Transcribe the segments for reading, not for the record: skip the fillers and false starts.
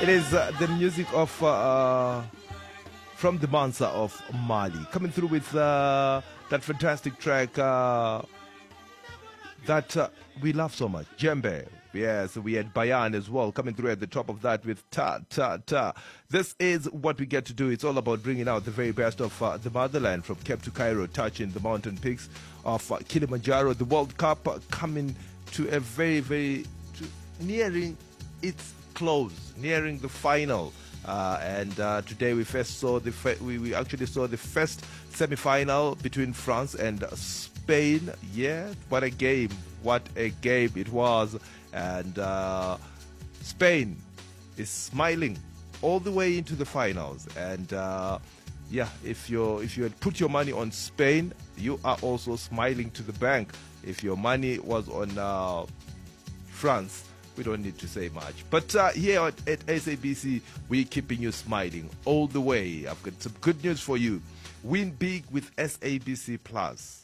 It is the music of from the Mansa of Mali, coming through with that fantastic track that we love so much, Djembe. Yes, we had Bayan as well coming through at the top of that with Ta Ta Ta. This is what we get to do. It's all about bringing out the very best of the motherland, from Cape to Cairo, touching the mountain peaks of Kilimanjaro. The World Cup coming to a very nearing its close, nearing the final. And today we first saw we actually saw the first semi-final between France and Spain. Yeah, what a game it was. And Spain is smiling all the way into the finals. And if you had put your money on Spain, you are also smiling to the bank. If your money was on France, we don't need to say much. But here at SABC, we're keeping you smiling all the way. I've got some good news for you. Win big with SABC Plus.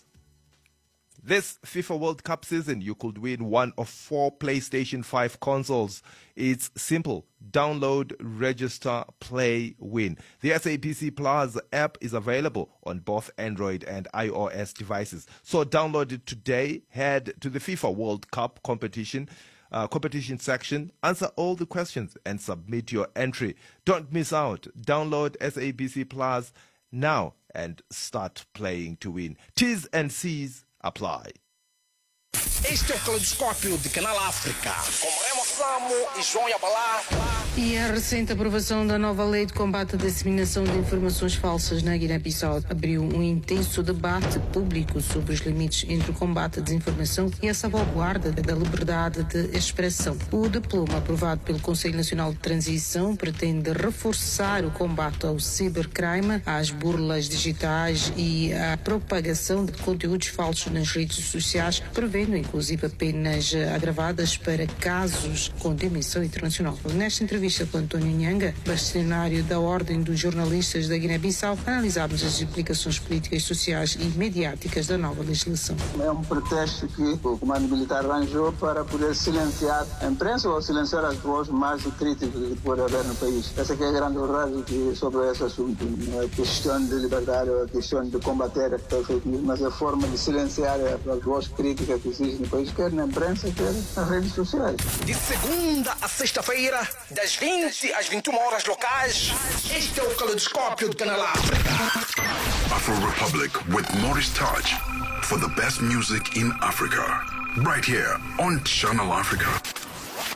This FIFA World Cup season, you could win one of 4 PlayStation 5 consoles. It's simple. Download, register, play, win. The SABC Plus app is available on both Android and iOS devices. So download it today. Head to the FIFA World Cup competition section, answer all the questions, and submit your entry. Don't miss out. Download SABC Plus now and start playing to win. T's and C's apply. Este é o Caleidoscópio de Canal África, com Remo Samo e João Yabalá. E a recente aprovação da nova lei de combate à disseminação de informações falsas na Guiné-Bissau abriu um intenso debate público sobre os limites entre o combate à desinformação e a salvaguarda da liberdade de expressão. O diploma aprovado pelo Conselho Nacional de Transição pretende reforçar o combate ao cibercrime, às burlas digitais e à propagação de conteúdos falsos nas redes sociais, prevendo inclusive penas agravadas para casos com dimensão internacional. Nesta entrevista com António Nhanga, bastonário da Ordem dos Jornalistas da Guiné-Bissau, analisámos as implicações políticas, sociais e mediáticas da nova legislação. É um pretexto que o comando militar arranjou para poder silenciar a imprensa ou silenciar as vozes mais críticas que pode haver no país. Essa que é a grande verdade sobre esse assunto. Não é a questão de liberdade ou a questão de combater a fake news, mas a forma de silenciar as vozes críticas que existem no país, quer na imprensa, quer nas redes sociais. De segunda a sexta-feira, das 20 às 21 horas locais, este é o Caleidoscópio de Canal África. Afro Republic with Maurice Touch for the best music in Africa. Right here on Channel Africa.